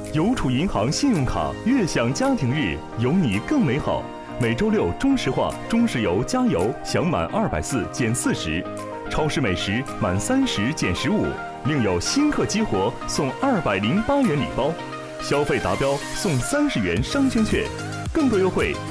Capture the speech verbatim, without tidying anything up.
邮储银行信用卡悦享家庭日，有你更美好。每周六中石化、中石油加油享满二百四减四十，超市美食满三十减十五，另有新客激活送二百零八元礼包，消费达标送三十元商圈券，更多优惠